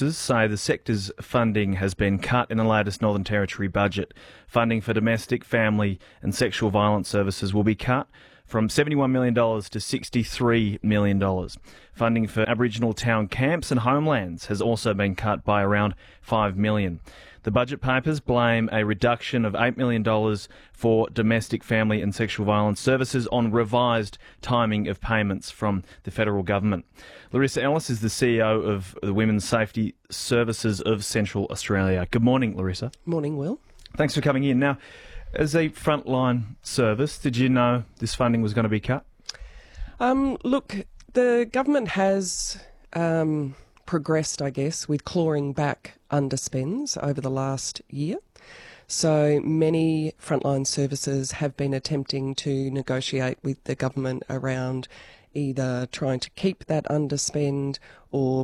Services say the sector's funding has been cut in the latest Northern Territory budget. Funding for domestic, family and sexual violence services will be cut from $71 million to $63 million. Funding for Aboriginal town camps and homelands has also been cut by around $5 million. The budget papers blame a reduction of $8 million for domestic, family and sexual violence services on revised timing of payments from the federal government. Larissa Ellis is the CEO of the Women's Safety Services of Central Australia. Good morning, Larissa. Morning, Will. Thanks for coming in. Now, as a frontline service, did you know this funding was going to be cut? Look, the government has progressed, I guess, with clawing back underspends over the last year. So many frontline services have been attempting to negotiate with the government around either trying to keep that underspend or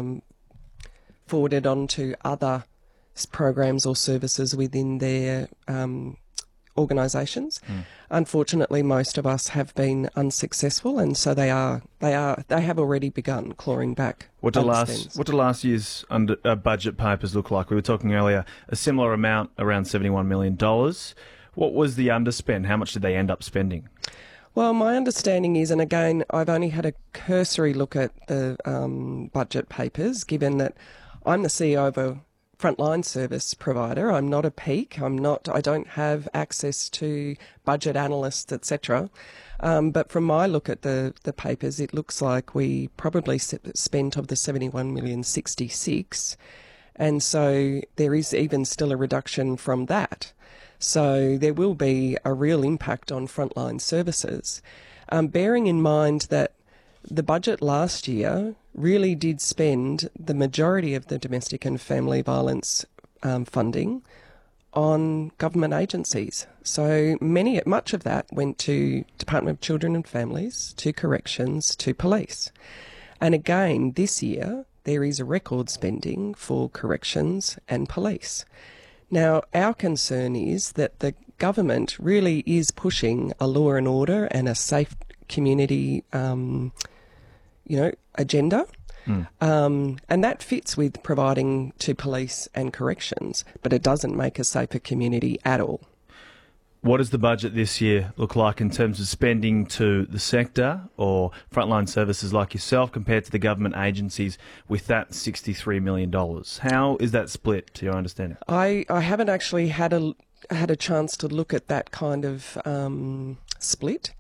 forward it on to other programs or services within their organisations. Unfortunately, most of us have been unsuccessful, and so they have already begun clawing back. What do last year's budget papers look like? We were talking earlier, a similar amount, around $71 million. What was the underspend? How much did they end up spending? Well, my understanding is, and again, I've only had a cursory look at the budget papers, given that I'm the CEO of a frontline service provider. I'm not a peak. I don't have access to budget analysts, etc. But from my look at the papers, it looks like we probably spent of the 71 million, 66. And so there is even still a reduction from that. So there will be a real impact on frontline services. Bearing in mind that the budget last year really did spend the majority of the domestic and family violence funding on government agencies. So much of that went to Department of Children and Families, to corrections, to police. And again, this year, there is a record spending for corrections and police. Now, our concern is that the government really is pushing a law and order and a safe community agenda. And that fits with providing to police and corrections, but it doesn't make a safer community at all. What does the budget this year look like in terms of spending to the sector or frontline services like yourself compared to the government agencies with that $63 million? How is that split, to your understanding? I haven't actually had a chance to look at that kind of split.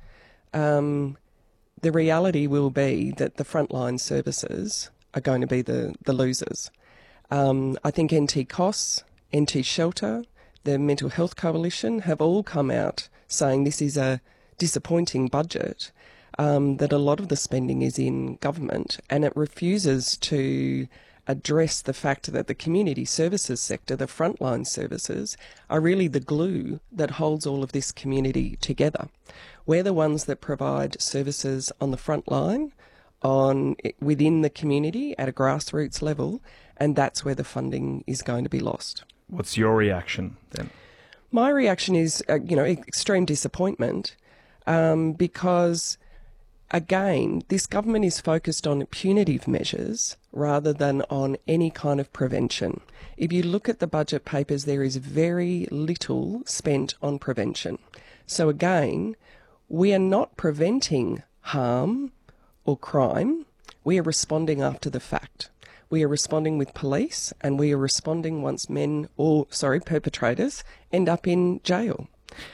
The reality will be that the frontline services are going to be the losers. I think NT Costs, NT Shelter, the Mental Health Coalition have all come out saying this is a disappointing budget, that a lot of the spending is in government, and it refuses to address the fact that the community services sector, the frontline services, are really the glue that holds all of this community together. We're the ones that provide services on the front line, within the community at a grassroots level, and that's where the funding is going to be lost. What's your reaction then? My reaction is, extreme disappointment, because again, this government is focused on punitive measures rather than on any kind of prevention. If you look at the budget papers, there is very little spent on prevention. So again, we are not preventing harm or crime. We are responding after the fact. We are responding with police, and we are responding once perpetrators end up in jail.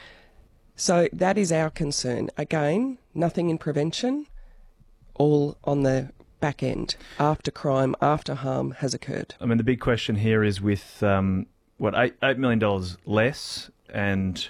So that is our concern. Again, nothing in prevention, all on the back end, after crime, after harm has occurred. I mean, the big question here is with, $8 million less, and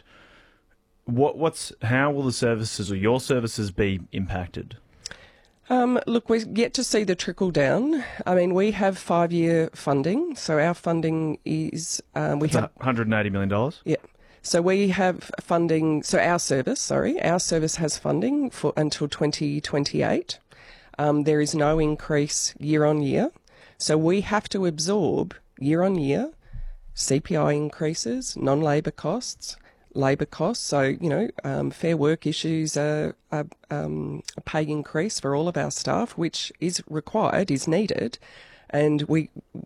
how will the services or your services be impacted? Look, we're yet to see the trickle down. I mean, we have 5-year funding, so our funding is... $180 million? Yeah. So we have funding, our service has funding for until 2028. There is no increase year on year. So we have to absorb year on year CPI increases, non-labour costs, labour costs. So, Fair Work issues a pay increase for all of our staff, which is required, is needed. And